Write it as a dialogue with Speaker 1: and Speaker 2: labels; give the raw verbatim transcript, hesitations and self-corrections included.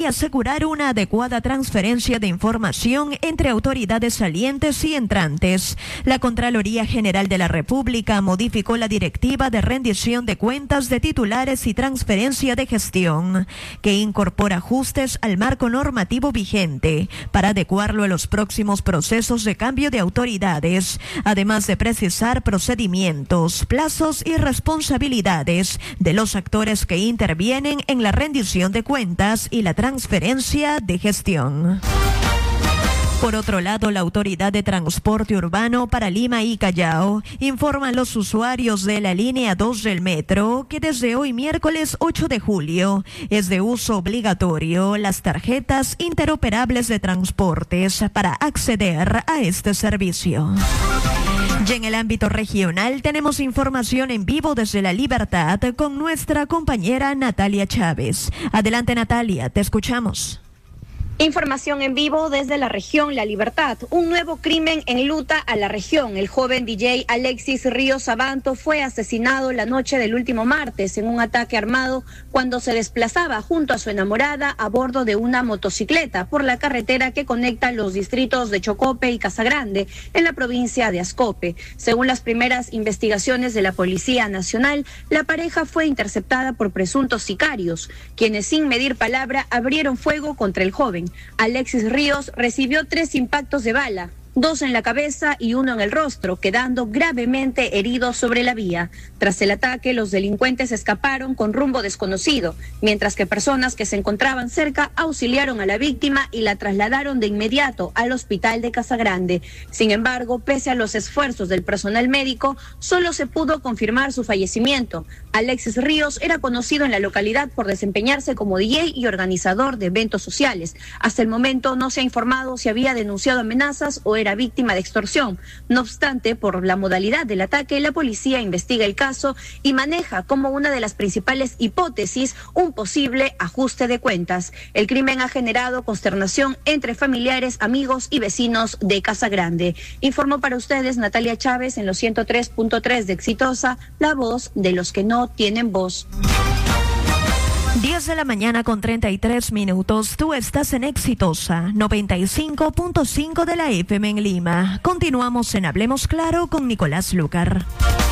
Speaker 1: de asegurar una adecuada transferencia de información entre autoridades salientes y entrantes. La Contraloría General de la República modificó la Directiva de Rendición de Cuentas de Titulares y Transferencia de Gestión, que incorpora ajustes al marco normativo vigente para adecuarlo a los próximos procesos de cambio de autoridades, además de precisar procedimientos, plazos y responsabilidades de los actores que intervienen en la rendición de cuentas y la transferencia de gestión. Por otro lado, la Autoridad de Transporte Urbano para Lima y Callao informa a los usuarios de la línea dos del metro que desde hoy miércoles ocho de julio es de uso obligatorio las tarjetas interoperables de transportes para acceder a este servicio. Y en el ámbito regional tenemos información en vivo desde La Libertad con nuestra compañera Natalia Chávez. Adelante, Natalia, te escuchamos.
Speaker 2: Información en vivo desde la región La Libertad. Un nuevo crimen enluta a la región. El joven D J Alexis Ríos Sabanto fue asesinado la noche del último martes en un ataque armado cuando se desplazaba junto a su enamorada a bordo de una motocicleta por la carretera que conecta los distritos de Chocope y Casagrande en la provincia de Ascope. Según las primeras investigaciones de la Policía Nacional, la pareja fue interceptada por presuntos sicarios, quienes sin medir palabra abrieron fuego contra el joven. Alexis Ríos recibió tres impactos de bala, dos en la cabeza y uno en el rostro, quedando gravemente herido sobre la vía. Tras el ataque, los delincuentes escaparon con rumbo desconocido, mientras que personas que se encontraban cerca auxiliaron a la víctima y la trasladaron de inmediato al hospital de Casagrande. Sin embargo, pese a los esfuerzos del personal médico, solo se pudo confirmar su fallecimiento. Alexis Ríos era conocido en la localidad por desempeñarse como D J y organizador de eventos sociales. Hasta el momento no se ha informado si había denunciado amenazas o era víctima de extorsión. No obstante, por la modalidad del ataque, la policía investiga el caso y maneja como una de las principales hipótesis un posible ajuste de cuentas. El crimen ha generado consternación entre familiares, amigos y vecinos de Casagrande. Informó para ustedes Natalia Chávez en los ciento tres punto tres de Exitosa, la voz de los que no tienen voz.
Speaker 1: diez de la mañana con treinta y tres minutos. Tú estás en Exitosa, noventa y cinco punto cinco de la F M en Lima. Continuamos en Hablemos Claro con Nicolás Lucar.